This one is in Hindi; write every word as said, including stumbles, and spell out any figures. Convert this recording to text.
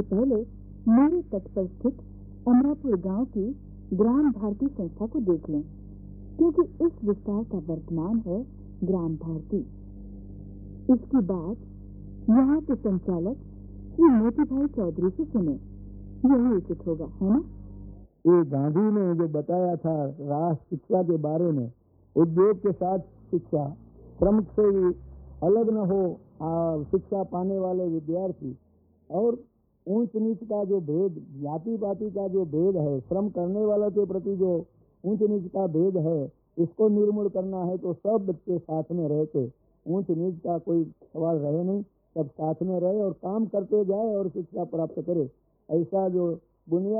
पहले मेरे तट पर स्थित अमरापुर गांव की ग्राम भारती संस्था को देख लें, क्योंकि इस विस्तार का वर्तमान है ग्राम भारती। इसकी बात यहाँ के संचालक श्री मोती भाई चौधरी से सुने, यही उचित होगा, है ना? ये गांधी ने जो बताया था राष्ट्र शिक्षा के बारे में, उद्योग के साथ शिक्षा, श्रम से अलग न हो शिक्षा पाने वाले विद्यार्थी, और ऊंच नीच का जो भेद, जाति पाति का जो भेद है, श्रम करने वालों के प्रति जो ऊंच नीच का भेद है, इसको निर्मूल करना है तो सब बच्चे साथ में रह के, ऊंच नीच का कोई सवाल रहे नहीं, सब साथ में रहे और काम करते जाए और शिक्षा प्राप्त करे। ऐसा जो बुनियाद